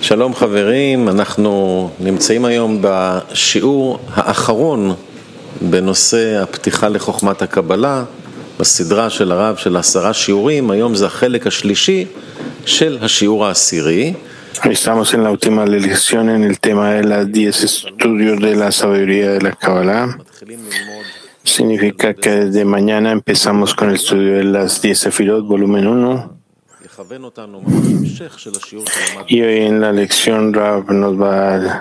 שלום חברים, אנחנו נמצאים היום בשיעור האחרון בנושא הפתיחה לחוכמת הקבלה, בסדרה של הרב של 10 שיעורים. היום זה החלק השלישי של השיעור העשירי. Estamos en la última lección en el tema de las 10 estudios de la sabiduría de la Kabbalah. Significa que desde mañana empezamos con el estudio de las 10 Sefirot, volumen 1. Y hoy en la lección Rav nos va a,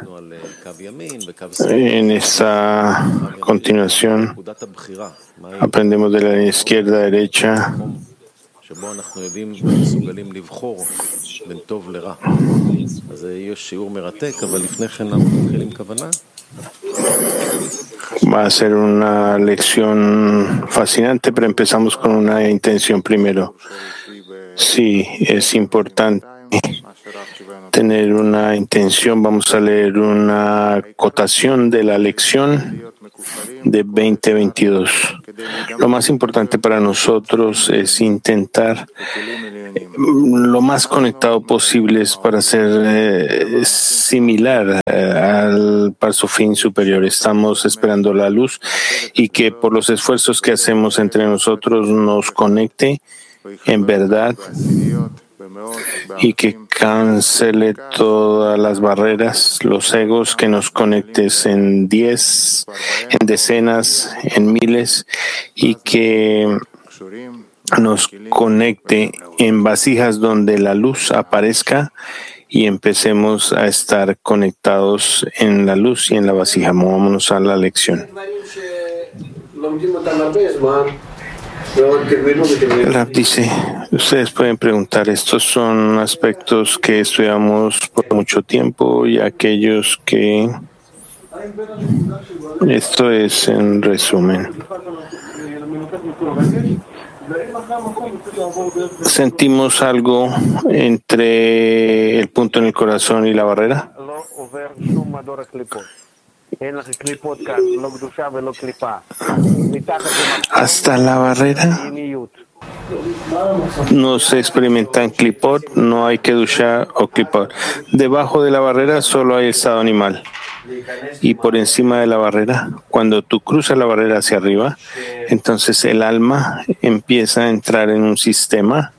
en esta continuación aprendemos de la izquierda a derecha. שבו אנחנו יודעים ומסוגלים לבחור בין טוב לרע. אז זה יהיה שיעור מרתק, אבל לפני כן אנחנו מתחילים כוונה. Va a ser una lección fascinante, pero empezamos con una intención primero. Sí, es importante tener una intención. Vamos a leer una acotación de la lección de 2022. Lo más importante para nosotros es intentar lo más conectado posible para ser similar al Parsufín superior. Estamos esperando la luz y que por los esfuerzos que hacemos entre nosotros nos conecte en verdad y que cancele todas las barreras, los egos, que nos conectes en 10, en decenas, en miles, y que nos conecte en vasijas donde la luz aparezca y empecemos a estar conectados en la luz y en la vasija. Movámonos a la lección. El Rab dice, ustedes pueden preguntar, estos son aspectos que estudiamos por mucho tiempo y aquellos que... Esto es en resumen. ¿Sentimos algo entre el punto en el corazón y la barrera? Hasta la barrera no se experimenta en klipot, no hay kedusha o klipot. Debajo de la barrera solo hay estado animal. Y por encima de la barrera, cuando tú cruzas la barrera hacia arriba, entonces el alma empieza a entrar en un sistema